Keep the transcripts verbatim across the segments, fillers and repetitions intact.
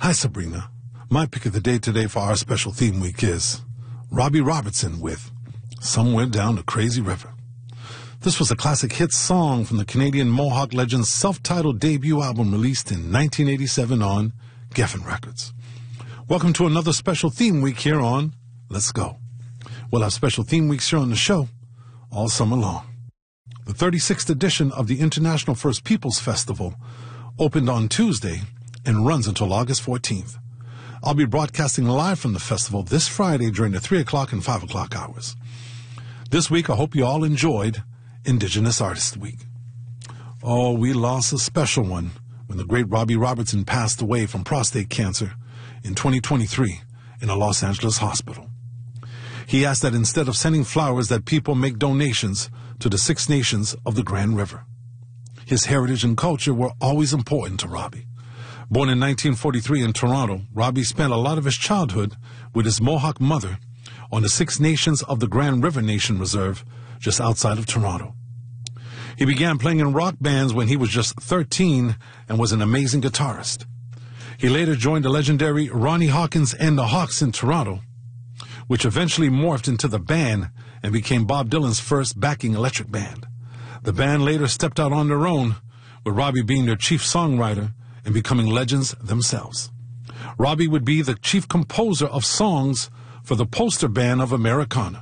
Hi, Sabrina. My pick of the day today for our special theme week is Robbie Robertson with Somewhere Down the Crazy River. This was a classic hit song from the Canadian Mohawk legend's self-titled debut album released in nineteen eighty-seven on Geffen Records. Welcome to another special theme week here on Let's Go. We'll have special theme weeks here on the show all summer long. The thirty-sixth edition of the International First Peoples Festival opened on Tuesday and runs until August fourteenth. I'll be broadcasting live from the festival this Friday during the three o'clock and five o'clock hours. This week, I hope you all enjoyed Indigenous Artist Week. Oh, we lost a special one when the great Robbie Robertson passed away from prostate cancer in twenty twenty-three in a Los Angeles hospital. He asked that instead of sending flowers, that people make donations to the Six Nations of the Grand River. His heritage and culture were always important to Robbie. Born in nineteen forty-three in Toronto, Robbie spent a lot of his childhood with his Mohawk mother on the Six Nations of the Grand River Nation Reserve just outside of Toronto. He began playing in rock bands when he was just thirteen and was an amazing guitarist. He later joined the legendary Ronnie Hawkins and the Hawks in Toronto, which eventually morphed into the Band and became Bob Dylan's first backing electric band. The band later stepped out on their own, with Robbie being their chief songwriter and becoming legends themselves. Robbie would be the chief composer of songs for the poster band of Americana.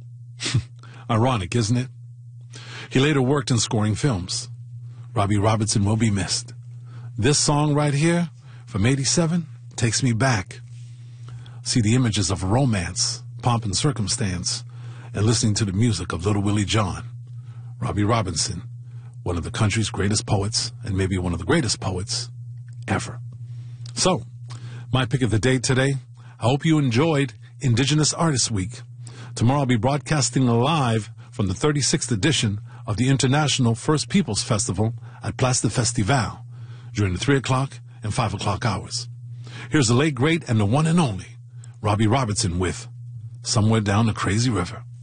Ironic, isn't it? He later worked in scoring films. Robbie Robertson will be missed. This song right here, from eighty-seven, takes me back. See the images of romance, pomp and circumstance, and listening to the music of Little Willie John. Robbie Robertson, one of the country's greatest poets, and maybe one of the greatest poets ever. So, my pick of the day today, I hope you enjoyed Indigenous Artist Week. Tomorrow I'll be broadcasting live from the thirty-sixth edition of the International First Peoples Festival at Place de Festival during the three o'clock and five o'clock hours. Here's the late, great, and the one and only Robbie Robertson with Somewhere Down the Crazy River.